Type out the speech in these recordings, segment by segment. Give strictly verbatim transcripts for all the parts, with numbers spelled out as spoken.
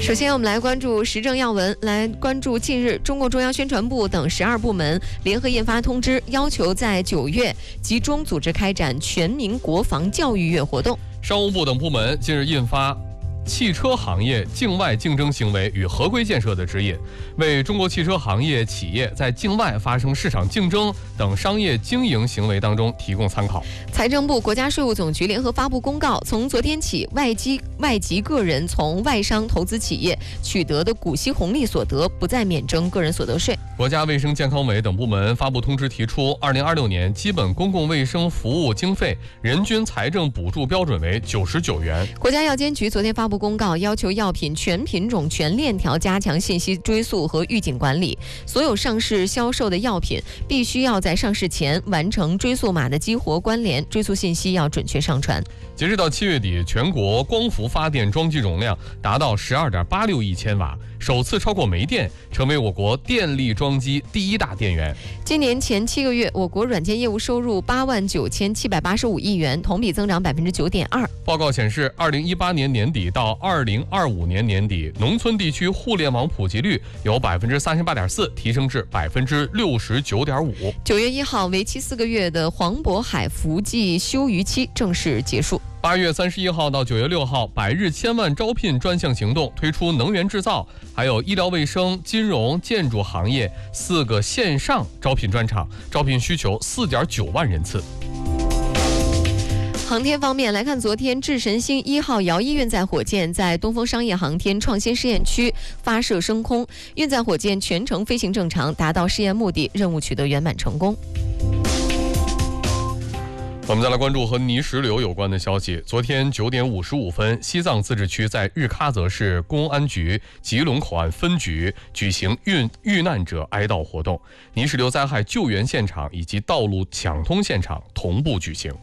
首先，我们来关注时政要闻，来关注近日中共中央宣传部等十二部门联合印发通知，要求在九月集中组织开展全民国防教育月活动。 商务部等部门近日印发汽车行业境外竞争行为与合规建设的指引，为中国汽车行业企业在境外发生市场竞争等商业经营行为当中提供参考。 财政部、国家税务总局联合发布公告，从昨天起，外籍外籍个人从外商投资企业取得的股息红利所得不再免征个人所得税。 国家卫生健康委等部门发布通知，提出二零二六年基本公共卫生服务经费人均财政补助标准为九十九元。 国家药监局昨天发布公告，要求药品全品种全链条加强信息追溯和预警管理，所有上市销售的药品必须要在上市前完成追溯码的激活关联，追溯信息要准确上传。 截止到七月底，全国光伏发电装机容量达到十二点八六亿千瓦，首次超过煤电，成为我国电力装机第一大电源。 今年前七个月，我国软件业务收入八万九千七百八十五亿元，同比增长百分之九点二。 报告显示，二零一八年年底到二零二五年年底，农村地区互联网普及率由百分之三十八点四提升至百分之六十九点五。 九月一号，为期四个月的黄渤海伏季休渔期正式结束。 八月三十一号到九月六号，百日千万招聘专项行动推出能源制造、还有医疗卫生、金融、建筑行业四个线上招聘专场，招聘需求四点九万人次。 航天方面来看，昨天智神星一号遥一运载火箭在东风商业航天创新试验区发射升空，运载火箭全程飞行正常，达到试验目的，任务取得圆满成功。 我们再来关注和泥石流有关的消息。昨天九点五十五分，西藏自治区在日喀则市公安局吉隆口岸分局举行遇遇难者哀悼活动，泥石流灾害救援现场以及道路抢通现场同步举行。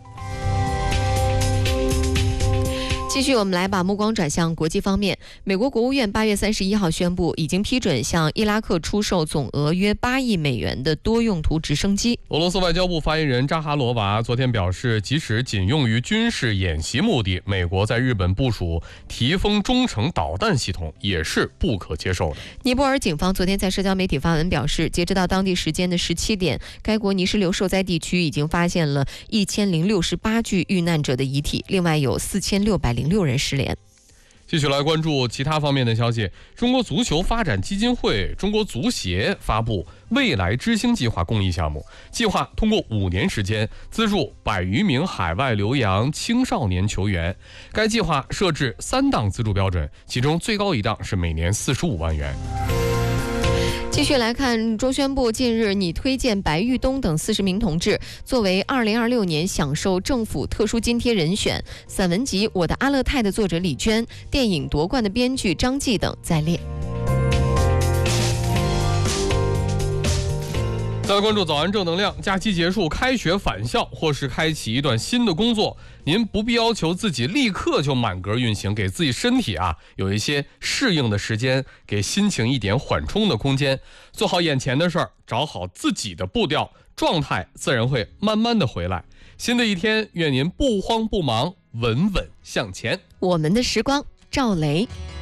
继续，我们来把目光转向国际方面。美国国务院八月三十一号宣布，已经批准向伊拉克出售总额约八亿美元的多用途直升机。 俄罗斯外交部发言人扎哈罗娃昨天表示，即使仅用于军事演习目的，美国在日本部署提风中程导弹系统也是不可接受的。 尼泊尔警方昨天在社交媒体发文表示，截止到当地时间的十七点，该国泥石流受灾地区已经发现了一千零六十八具遇难者的遗体，另外有四千六百零六人失联。 继续来关注其他方面的消息。中国足球发展基金会、中国足协发布未来之星计划公益项目，计划通过五年时间资助百余名海外留洋青少年球员。该计划设置三档资助标准，其中最高一档是每年四十五万元。 继续来看，中宣部近日拟推荐白玉东等四十名同志作为二零二六年享受政府特殊津贴人选，散文集《我的阿勒泰》的作者李娟、电影《夺冠》的编剧张继等在列。 再来关注早安正能量。假期结束，开学返校或是开启一段新的工作，您不必要求自己立刻就满格运行，给自己身体啊有一些适应的时间，给心情一点缓冲的空间，做好眼前的事儿，找好自己的步调，状态自然会慢慢的回来。新的一天，愿您不慌不忙，稳稳向前。 我们的时光，赵雷。